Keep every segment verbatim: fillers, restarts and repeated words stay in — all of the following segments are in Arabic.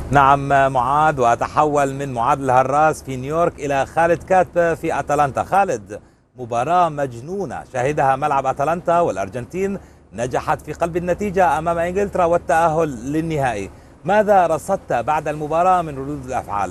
نعم معاذ، وأتحول من معاذ الهراس في نيويورك إلى خالد كاتب في أتلانتا. خالد، مباراة مجنونة شهدها ملعب أتلانتا، والأرجنتين نجحت في قلب النتيجة أمام إنجلترا والتأهل للنهائي. ماذا رصدت بعد المباراة من ردود الأفعال؟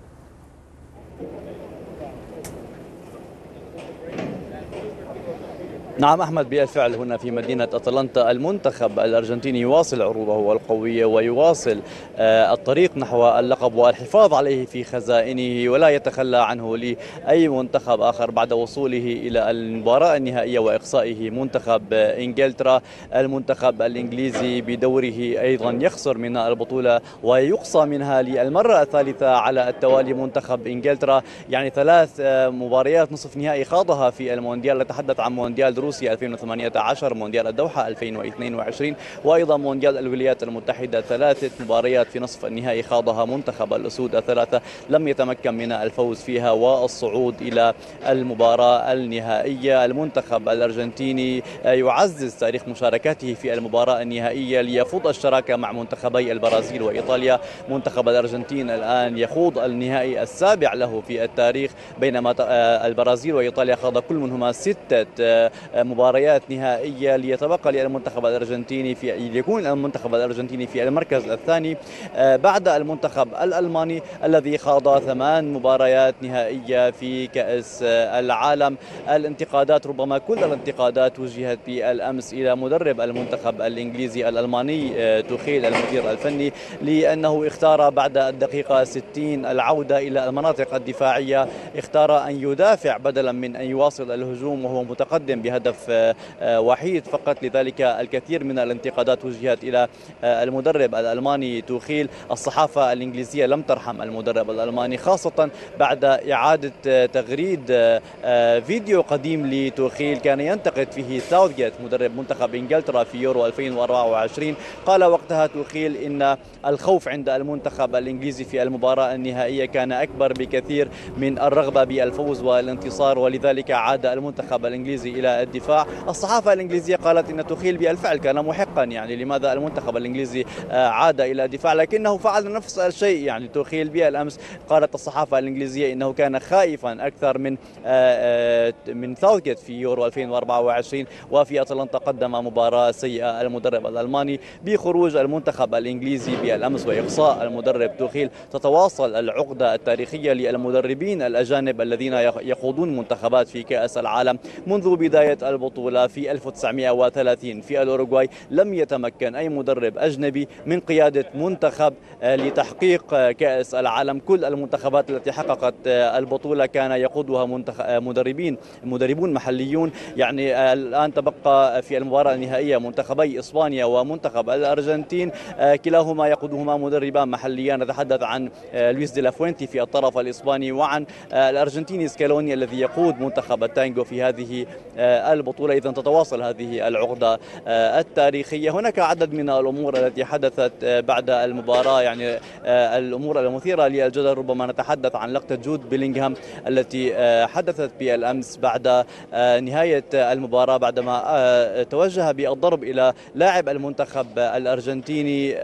نعم أحمد، بالفعل هنا في مدينة أتلانتا المنتخب الأرجنتيني يواصل عروضه القوية ويواصل الطريق نحو اللقب والحفاظ عليه في خزائنه، ولا يتخلى عنه لأي منتخب آخر بعد وصوله إلى المباراة النهائية وإقصائه منتخب إنجلترا. المنتخب الإنجليزي بدوره أيضا يخسر من البطولة ويقصى منها للمرة الثالثة على التوالي. منتخب إنجلترا يعني ثلاث مباريات نصف نهائي خاضها في المونديال، نتحدث عن مونديال روسيا ألفين وثمانية عشر، مونديال الدوحة ألفين واثنين وعشرين، وأيضا مونديال الولايات المتحدة. ثلاثة مباريات في نصف النهائي خاضها منتخب الأسود الثلاثة، لم يتمكن من الفوز فيها والصعود إلى المباراة النهائية. المنتخب الأرجنتيني يعزز تاريخ مشاركته في المباراة النهائية ليفوض الشراكة مع منتخبي البرازيل وإيطاليا. منتخب الأرجنتين الآن يخوض النهائي السابع له في التاريخ، بينما البرازيل وإيطاليا خاض كل منهما ستة مباريات نهائية، ليتبقى للمنتخب الأرجنتيني في ليكون المنتخب الأرجنتيني في المركز الثاني بعد المنتخب الألماني الذي خاض ثمان مباريات نهائية في كأس العالم. الانتقادات، ربما كل الانتقادات، وجهت بالأمس إلى مدرب المنتخب الإنجليزي الألماني توخيل المدير الفني، لأنه اختار بعد الدقيقة ستين العودة إلى المناطق الدفاعية، اختار أن يدافع بدلا من أن يواصل الهجوم وهو متقدم بهدف وحيد فقط. لذلك الكثير من الانتقادات وجهت إلى المدرب الألماني توخيل. الصحافة الإنجليزية لم ترحم المدرب الألماني، خاصة بعد إعادة تغريد فيديو قديم لتوخيل كان ينتقد فيه ساوثجيت مدرب منتخب إنجلترا في يورو ألفين وأربعة وعشرين. قال وقتها توخيل إن الخوف عند المنتخب الإنجليزي في المباراة النهائية كان أكبر بكثير من الرغبة بالفوز والانتصار، ولذلك عاد المنتخب الإنجليزي إلى الدفاع. الصحافة الإنجليزية قالت إن توخيل بالفعل كان محقا، يعني لماذا المنتخب الإنجليزي عاد إلى الدفاع، لكنه فعل نفس الشيء. يعني توخيل بالأمس قالت الصحافة الإنجليزية إنه كان خائفا أكثر من من ساوثجيت في يورو ألفين وأربعة وعشرين، وفي أتلانتا قدم مباراة سيئة المدرب الألماني. بخروج المنتخب الإنجليزي بالأمس وإقصاء المدرب توخيل تتواصل العقدة التاريخية للمدربين الأجانب الذين يخوضون منتخبات في كأس العالم. منذ بداية البطولة في ألف وتسعمئة وثلاثين في الأوروغواي لم يتمكن أي مدرب أجنبي من قيادة منتخب لتحقيق كأس العالم. كل المنتخبات التي حققت البطولة كان يقودها مدربين مدربون محليون. يعني الآن تبقى في المباراة النهائية منتخبي إسبانيا ومنتخب الأرجنتين، كلاهما يقودهما مدربان محليان. نتحدث عن لويس دي لافوينتي في الطرف الإسباني، وعن الأرجنتيني سكالوني الذي يقود منتخب التانجو في هذه البطولة. إذن تتواصل هذه العقدة التاريخية. هناك عدد من الأمور التي حدثت بعد المباراة، يعني الأمور المثيرة للجدل. ربما نتحدث عن لقطة جود بيلينغهام التي حدثت بالأمس بعد نهاية المباراة، بعدما توجه بالضرب إلى لاعب المنتخب الأرجنتيني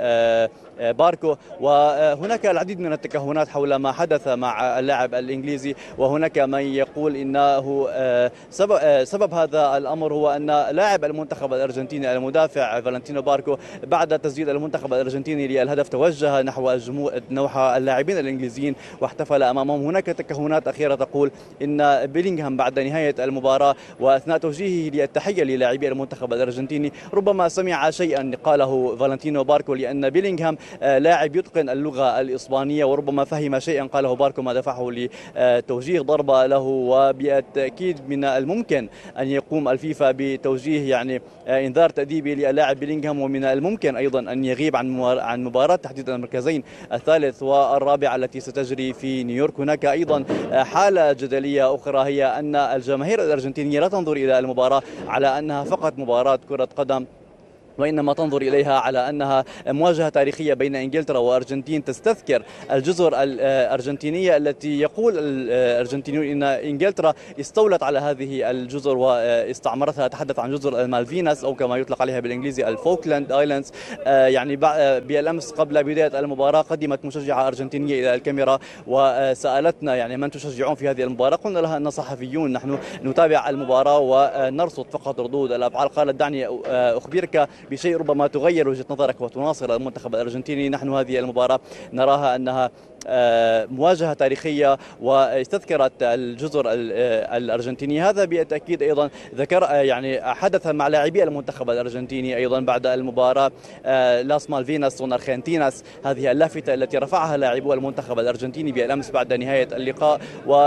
باركو. وهناك العديد من التكهنات حول ما حدث مع اللاعب الإنجليزي، وهناك من يقول إنه سبب, سبب هذا الأمر هو أن لاعب المنتخب الأرجنتيني المدافع فالنتينو باركو بعد تسجيل المنتخب الأرجنتيني للهدف توجه نحو الجمهور نحو اللاعبين الإنجليزيين واحتفل أمامهم. هناك تكهنات أخيرة تقول إن بيلينغهام بعد نهاية المباراة وأثناء توجيهه للتحية للاعبي المنتخب الأرجنتيني ربما سمع شيئا قاله فالنتينو باركو، لأن بيلينغهام لاعب يتقن اللغة الإسبانية، وربما فهم شيئا قاله باركو ما دفعه لتوجيه ضربة له. وبالتأكيد من الممكن أن يقوم الفيفا بتوجيه يعني إنذار تأديبي للاعب بيلينغهام، ومن الممكن أيضا أن يغيب عن عن مباراة تحديد المركزين الثالث والرابع التي ستجري في نيويورك. هناك أيضا حالة جدلية أخرى، هي أن الجماهير الأرجنتينية لا تنظر إلى المباراة على أنها فقط مباراة كرة قدم، وإنما تنظر إليها على أنها مواجهة تاريخية بين إنجلترا وأرجنتين تستذكر الجزر الأرجنتينية التي يقول الأرجنتينيون إن إنجلترا استولت على هذه الجزر واستعمرتها. أتحدث عن جزر المالفيناس أو كما يطلق عليها بالإنجليزي الفوكلاند آيلاندز. يعني بالأمس قبل بداية المباراة قدمت مشجعة أرجنتينية إلى الكاميرا وسألتنا يعني من تشجعون في هذه المباراة. قلنا لها أن صحفيون، نحن نتابع المباراة ونرصد فقط ردود الأفعال. قالت دعني أخبرك بشيء ربما تغير وجهة نظرك وتناصر المنتخب الأرجنتيني. نحن هذه المباراة نراها أنها مواجهة تاريخية واستذكرت الجزر الأرجنتينية. هذا بالتأكيد أيضا ذكر يعني حدث مع لاعبي المنتخب الأرجنتيني أيضا بعد المباراة. لاس مالفيناس ونارخنتيناس، هذه اللافتة التي رفعها لاعبو المنتخب الأرجنتيني بالأمس بعد نهاية اللقاء.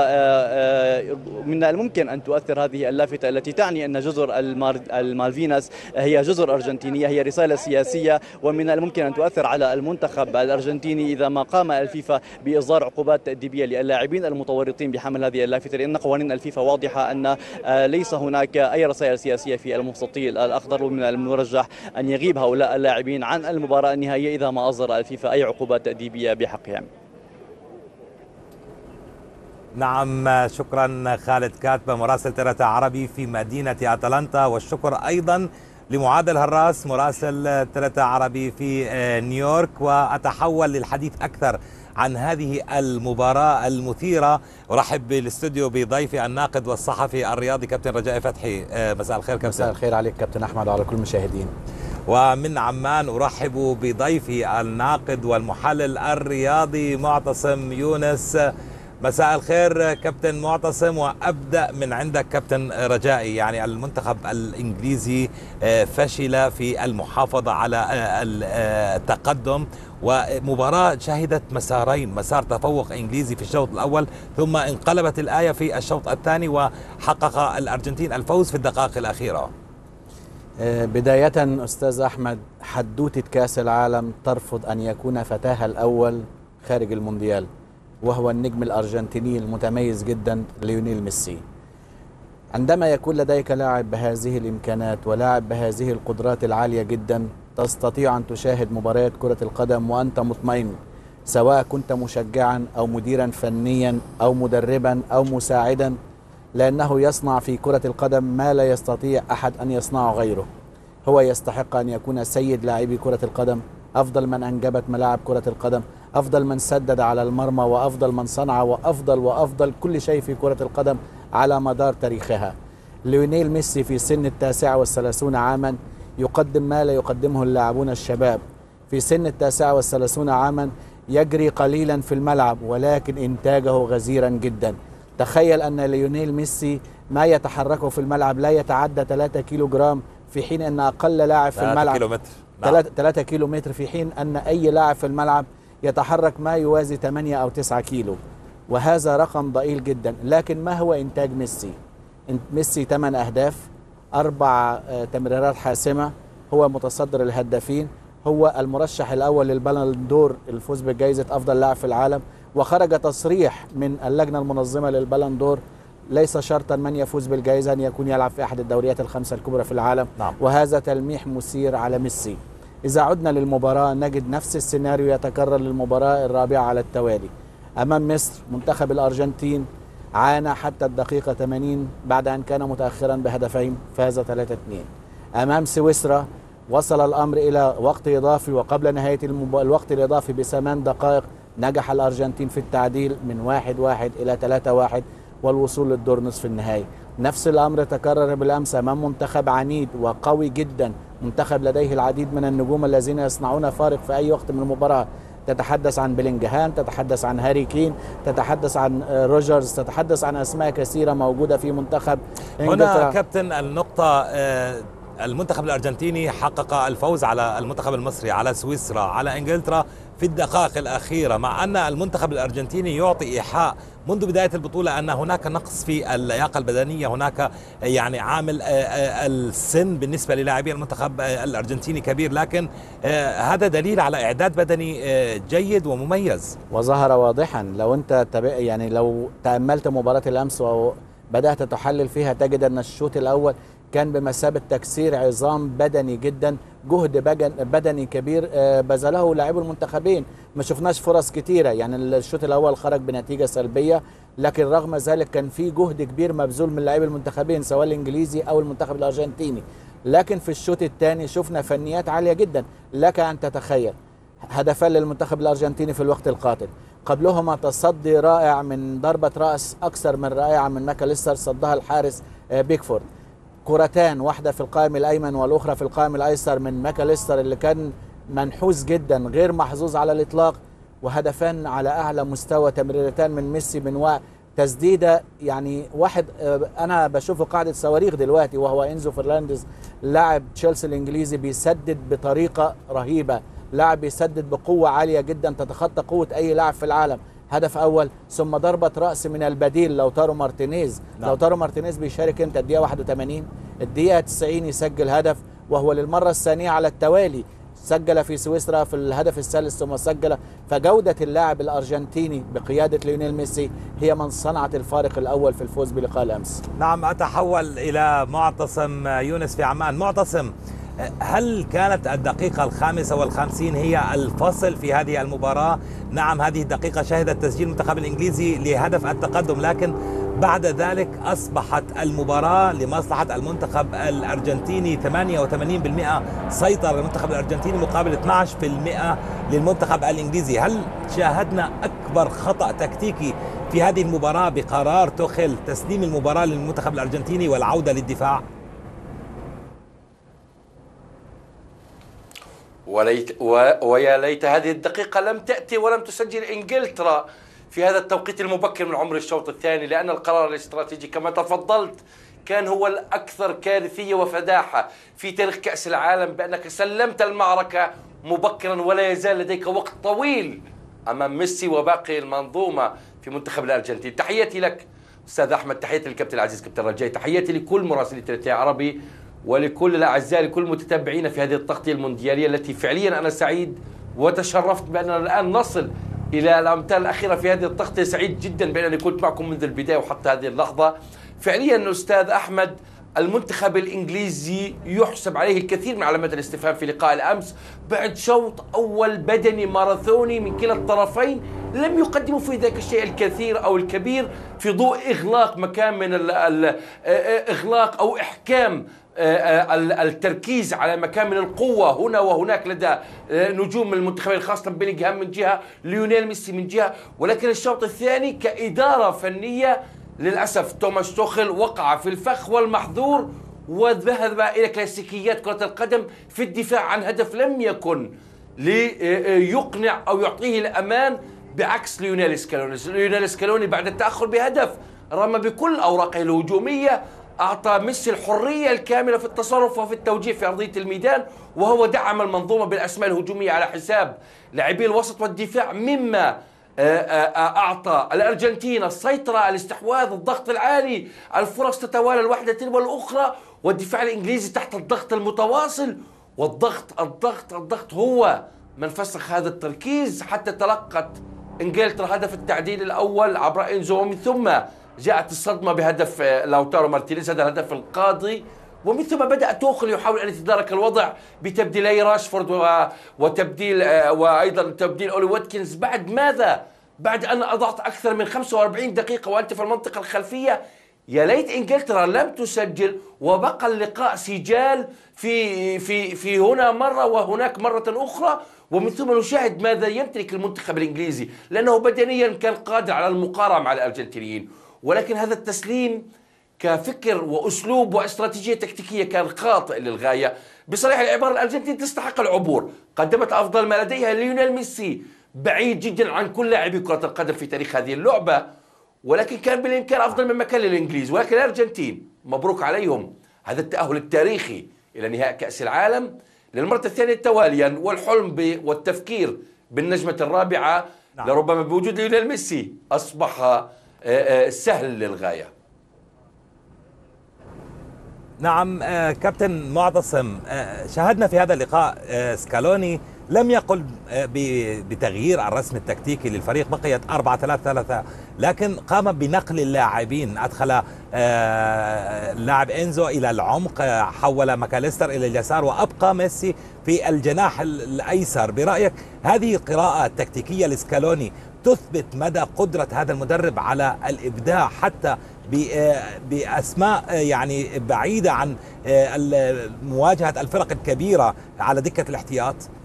ومن الممكن أن تؤثر هذه اللافتة التي تعني أن جزر المالفيناس هي جزر أرجنتينية، هي رسالة سياسية، ومن الممكن أن تؤثر على المنتخب الأرجنتيني إذا ما قام الفيفا بإصدار عقوبات تأديبية للاعبين المتورطين بحمل هذه اللافتة، لأن قوانين الفيفا واضحة أن ليس هناك أي رسائل سياسية في المستطيل الأخضر، ومن المرجح أن يغيب هؤلاء اللاعبين عن المباراة النهائية إذا ما أصدر الفيفا أي عقوبات تأديبية بحقهم. نعم، شكرا خالد كاتبة مراسل ترتا عربي في مدينة أتلانتا، والشكر أيضا لمعاذ الهراس مراسل ترتا عربي في نيويورك. وأتحول للحديث أكثر عن هذه المباراة المثيرة. أرحب بالاستوديو بضيفي الناقد والصحفي الرياضي كابتن رجاء فتحي. مساء الخير كابتن. مساء الخير عليك كابتن أحمد وعلى كل المشاهدين. ومن عمان أرحب بضيفي الناقد والمحلل الرياضي معتصم يونس. مساء الخير كابتن معتصم، وأبدأ من عندك كابتن رجائي. يعني المنتخب الإنجليزي فشل في المحافظة على التقدم، ومباراة شهدت مسارين، مسار تفوق إنجليزي في الشوط الأول ثم انقلبت الآية في الشوط الثاني وحقق الأرجنتين الفوز في الدقائق الأخيرة. بداية أستاذ أحمد، حدوتة كأس العالم ترفض أن يكون فتاها الأول خارج المونديال، وهو النجم الأرجنتيني المتميز جدا ليونيل ميسي. عندما يكون لديك لاعب بهذه الإمكانات ولاعب بهذه القدرات العالية جدا، تستطيع أن تشاهد مباريات كرة القدم وأنت مطمئن، سواء كنت مشجعا أو مديرا فنيا أو مدربا أو مساعدا، لأنه يصنع في كرة القدم ما لا يستطيع أحد أن يصنعه غيره. هو يستحق أن يكون سيد لاعبي كرة القدم، أفضل من أنجبت ملاعب كرة القدم، أفضل من سدد على المرمى، وأفضل من صنع، وأفضل وأفضل كل شيء في كرة القدم على مدار تاريخها. ليونيل ميسي في سن التاسعة والثلاثون عاما يقدم ما لا يقدمه اللاعبون الشباب. في سن التاسعة والثلاثون عاما يجري قليلا في الملعب ولكن إنتاجه غزيرا جدا. تخيل أن ليونيل ميسي ما يتحركه في الملعب لا يتعدى ثلاثة كيلو جرام، في حين أن أقل لاعب في الملعب كيلومتر. ثلاثة كيلو متر، في حين أن أي لاعب في الملعب يتحرك ما يوازي ثمانية أو تسعة كيلو، وهذا رقم ضئيل جدا. لكن ما هو إنتاج ميسي؟ ميسي ثمان أهداف، أربع تمريرات حاسمة، هو متصدر الهدافين، هو المرشح الأول للبالون دور، الفوز بجائزة أفضل لاعب في العالم. وخرج تصريح من اللجنة المنظمة للبالون دور ليس شرطا من يفوز بالجائزة أن يكون يلعب في أحد الدوريات الخمسة الكبرى في العالم. نعم. وهذا تلميح مثير على ميسي. إذا عدنا للمباراة نجد نفس السيناريو يتكرر للمباراة الرابعة على التوالي أمام مصر. منتخب الأرجنتين عانى حتى الدقيقة ثمانين بعد أن كان متأخرا بهدفين، فاز ثلاثة اثنين. أمام سويسرا وصل الأمر إلى وقت إضافي، وقبل نهاية المب... الوقت الإضافي بثمان دقائق نجح الأرجنتين في التعديل من واحد واحد إلى ثلاثة واحد والوصول للدور نصف النهائي. نفس الأمر تكرر بالأمس أمام منتخب عنيد وقوي جدا، منتخب لديه العديد من النجوم الذين يصنعون فارق في أي وقت من المباراة. تتحدث عن بلينجهام، تتحدث عن هاري كين، تتحدث عن روجرز، تتحدث عن أسماء كثيرة موجودة في منتخب إنجلترا. هنا كابتن النقطة، المنتخب الأرجنتيني حقق الفوز على المنتخب المصري، على سويسرا، على إنجلترا في الدقائق الأخيرة، مع أن المنتخب الأرجنتيني يعطي إيحاء منذ بداية البطولة أن هناك نقص في اللياقة البدنية، هناك يعني عامل السن بالنسبة للاعبي المنتخب الأرجنتيني كبير، لكن هذا دليل على إعداد بدني جيد ومميز وظهر واضحا. لو أنت يعني لو تأملت مباراة الأمس وبدأت تحلل فيها تجد أن الشوط الأول كان بمثابة تكسير عظام بدني جدا، جهد بدني كبير بذله لاعبو المنتخبين. ما شفناش فرص كتيرة، يعني الشوط الأول خرج بنتيجة سلبية، لكن رغم ذلك كان في جهد كبير مبذول من لاعبي المنتخبين سواء الإنجليزي أو المنتخب الأرجنتيني. لكن في الشوط الثاني شفنا فنيات عالية جدا. لك أن تتخيل هدفان للمنتخب الأرجنتيني في الوقت القاتل، قبلهما تصدي رائع من ضربة رأس أكثر من رائعة من ماكاليستر صدها الحارس بيكفورد، كرتان واحدة في القائم الأيمن والأخرى في القائم الأيسر من ماكاليستر اللي كان منحوس جدا غير محظوظ على الإطلاق، وهدفان على أعلى مستوى، تمريرتان من ميسي من و تسديدة. يعني واحد أنا بشوفه قاعدة صواريخ دلوقتي وهو إنزو فرنانديز لاعب تشيلسي الإنجليزي، بيسدد بطريقة رهيبة، لاعب بيسدد بقوة عالية جدا تتخطى قوة أي لاعب في العالم. هدف أول، ثم ضربة رأس من البديل لوتارو مارتينيز. نعم. لوتارو مارتينيز بيشارك امتى؟ الدقيقة واحد وثمانين، الدقيقة تسعين يسجل هدف، وهو للمرة الثانية على التوالي سجل في سويسرا في الهدف الثالث ثم سجل. فجودة اللاعب الأرجنتيني بقيادة ليونيل ميسي هي من صنعت الفارق الأول في الفوز بلقاء الأمس. نعم، أتحول إلى معتصم يونس في عمان. معتصم، هل كانت الدقيقة الخامسة والخمسين هي الفصل في هذه المباراة؟ نعم، هذه الدقيقة شهدت تسجيل المنتخب الإنجليزي لهدف التقدم، لكن بعد ذلك أصبحت المباراة لمصلحة المنتخب الأرجنتيني. ثمانية وثمانين بالمئة سيطر المنتخب الأرجنتيني مقابل اثني عشر بالمئة للمنتخب الإنجليزي. هل شاهدنا أكبر خطأ تكتيكي في هذه المباراة بقرار توخيل تسليم المباراة للمنتخب الأرجنتيني والعودة للدفاع؟ وليت ويا ليت هذه الدقيقة لم تأتي ولم تسجل إنجلترا في هذا التوقيت المبكر من عمر الشوط الثاني، لأن القرار الاستراتيجي كما تفضلت كان هو الأكثر كارثية وفداحة في تاريخ كأس العالم، بأنك سلمت المعركة مبكرا ولا يزال لديك وقت طويل أمام ميسي وباقي المنظومة في منتخب الأرجنتين. تحياتي لك أستاذ أحمد، تحياتي للكابتن العزيز كابتن رجاي، تحياتي لكل مراسلي ثلاثة عربي ولكل الأعزاء، لكل متتبعين في هذه التغطية المونديالية التي فعليا أنا سعيد وتشرفت بأننا الآن نصل إلى الأمثال الأخيرة في هذه التغطية. سعيد جدا بأنني كنت معكم منذ البداية وحتى هذه اللحظة. فعليا أستاذ أحمد، المنتخب الإنجليزي يحسب عليه الكثير من علامات الاستفهام في لقاء الأمس بعد شوط أول بدني ماراثوني من كلا الطرفين لم يقدموا في ذاك الشيء الكثير أو الكبير في ضوء إغلاق مكان من إغلاق أو إحكام التركيز على مكان من القوة هنا وهناك لدى نجوم المنتخبين، خاصة بيلينغهام من جهة، ليونيل ميسي من جهة. ولكن الشوط الثاني كإدارة فنية للأسف توماس توخيل وقع في الفخ والمحظور وذهب إلى كلاسيكيات كرة القدم في الدفاع عن هدف لم يكن ليقنع أو يعطيه الأمان، بعكس ليونيل سكالوني. ليونيل سكالوني بعد التأخر بهدف رمى بكل أوراقه الهجومية، أعطى ميسي الحرية الكاملة في التصرف وفي التوجيه في أرضية الميدان، وهو دعم المنظومة بالأسماء الهجومية على حساب لاعبي الوسط والدفاع، مما أعطى الأرجنتين السيطرة، الاستحواذ، الضغط العالي، الفرص تتوالى الواحدة تلو الأخرى، والدفاع الإنجليزي تحت الضغط المتواصل. والضغط الضغط الضغط هو من فسخ هذا التركيز حتى تلقت إنجلترا هدف التعديل الأول عبر إنزو، ومن ثم جاءت الصدمة بهدف لوتارو مارتينيز، هذا الهدف القاضي. ومن ثم بدأ توخيل يحاول أن يتدارك الوضع بتبديلي راشفورد وتبديل وأيضا تبديل أولي واتكنز. بعد ماذا؟ بعد أن أضعت أكثر من خمسة وأربعين دقيقة وأنت في المنطقة الخلفية. يا ليت إنجلترا لم تسجل وبقى اللقاء سجال في في في هنا مرة وهناك مرة أخرى، ومن ثم نشاهد ماذا يمتلك المنتخب الإنجليزي، لأنه بدنيا كان قادر على المقارنة مع الأرجنتينيين. ولكن هذا التسليم كفكر وأسلوب واستراتيجية تكتيكية كان خاطئ للغاية. بصريح العبارة الأرجنتين تستحق العبور، قدمت أفضل ما لديها. ليونيل ميسي بعيد جدا عن كل لاعبي كرة القدم في تاريخ هذه اللعبة، ولكن كان بالإمكان أفضل مما كان للإنجليز. ولكن الأرجنتين مبروك عليهم هذا التأهل التاريخي إلى نهائي كأس العالم للمرة الثانية تواليا، والحلم والتفكير بالنجمة الرابعة نعم. لربما بوجود ليونيل ميسي أصبح سهل للغاية. نعم كابتن معتصم، شاهدنا في هذا اللقاء سكالوني لم يقل بتغيير الرسم التكتيكي للفريق، بقيت أربعة ثلاثة ثلاثة، لكن قام بنقل اللاعبين. أدخل اللاعب إنزو إلى العمق، حول ماكاليستر إلى اليسار، وأبقى ميسي في الجناح الأيسر. برأيك هذه قراءة تكتيكية لسكالوني تثبت مدى قدرة هذا المدرب على الإبداع حتى بأسماء يعني بعيدة عن مواجهة الفرق الكبيرة على دكة الاحتياط؟